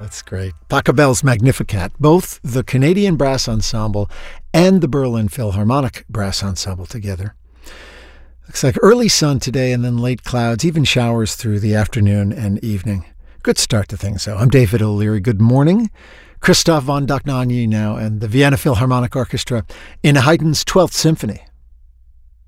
That's great. Pachelbel's Magnificat, both the Canadian Brass Ensemble and the Berlin Philharmonic Brass Ensemble together. Looks like early sun today and then late clouds, even showers through the afternoon and evening. Good start to things, though. I'm David O'Leary. Good morning. Christoph von Dohnanyi now and the Vienna Philharmonic Orchestra in Haydn's 12th Symphony.